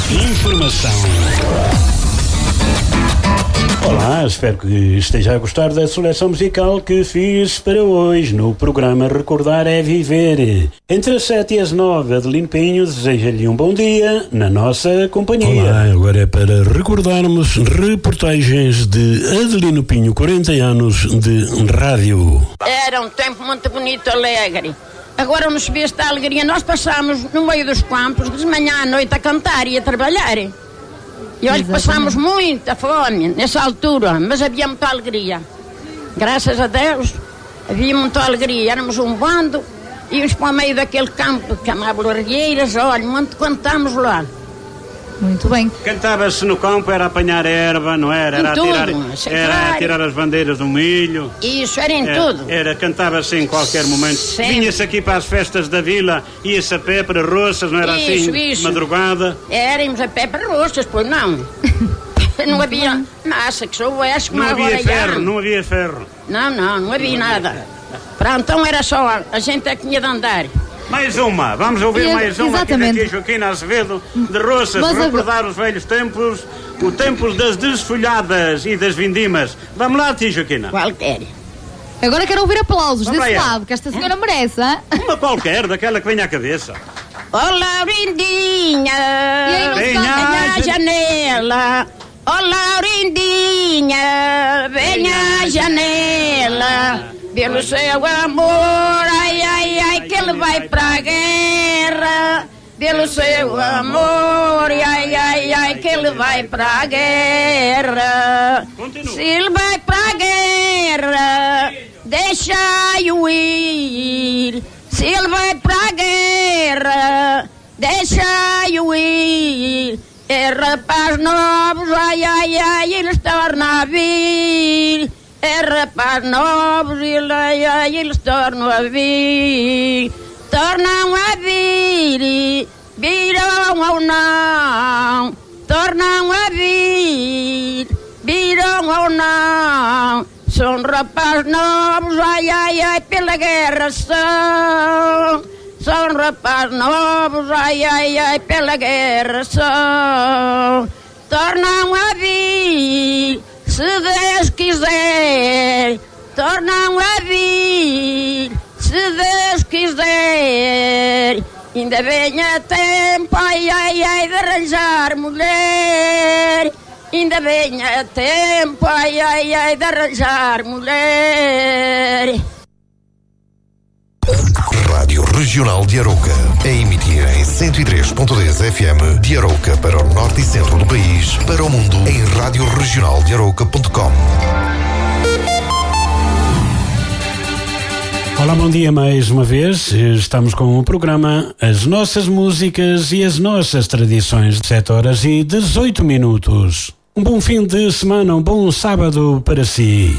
Informação. Olá, espero que esteja a gostar da seleção musical que fiz para hoje no programa Recordar é Viver. Entre as 7 e as 9, Adelino Pinho deseja-lhe um bom dia na nossa companhia. Olá, agora é para recordarmos reportagens de Adelino Pinho, 40 anos de rádio. Era um tempo muito bonito, alegre. Agora não se vê esta alegria. Nós passámos no meio dos campos, de manhã à noite, a cantar e a trabalhar. E olha que passámos muita fome nessa altura, mas havia muita alegria. Graças a Deus, havia muita alegria. Éramos um bando, íamos para o meio daquele campo que chamava Largueiras, olha, muito cantámos lá. Muito bem. Cantava-se no campo, era apanhar erva, não era? Era tirar as bandeiras do milho. Isso, era em tudo. Cantava-se em qualquer momento. Vinha-se aqui para as festas da vila, ia-se a pé para Roças, não era isso. Madrugada? Éramos a pé para Roças, pois não. Não havia massa, que sou oeste, como agora não havia ferro. Não havia nada. Pronto, então era só, a gente é que tinha de andar. Mais uma, vamos ouvir mais uma aqui da tia Joaquina Azevedo de Roças, para recordar os velhos tempos, o tempo das desfolhadas e das vindimas. Vamos lá, tia Joaquina. Qualquer. Agora quero ouvir aplausos desse lado, que esta senhora merece, hein? Uma qualquer, daquela que vem à cabeça. Laurindinha, venha à janela. Laurindinha, venha à janela. Pelo seu amor, ai, ai, ai, que ele vai pra guerra. Pelo seu amor, ai, ai, ai, que ele vai pra guerra. Continua. Se ele vai pra guerra, deixa-o ir. Se ele vai pra guerra, deixa-o ir. É rapaz novos, ai, ai, ai, eles tornam a vir. É rapaz novos, eles tornam a vir. Tornam a vir, viram ou não. Tornam a vir, viram ou não. São rapaz novos, ai, ai, ai, pela guerra são. São rapaz novos, ai, ai, ai, pela guerra são. Tornam a vir, se Deus quiser, tornam a vir, se Deus quiser. Ainda venha tempo, ai, ai, ai, de arranjar mulher. Ainda venha tempo, ai, ai, ai, de arranjar mulher. Rádio Regional de Arouca, a emitir em 103.10 FM de Arouca para o norte e centro do país, para o mundo em radioregionaldearouca.com. Olá, bom dia mais uma vez. Estamos com o programa As Nossas Músicas e as Nossas Tradições, 7 horas e 18 minutos. Um bom fim de semana, um bom sábado para si.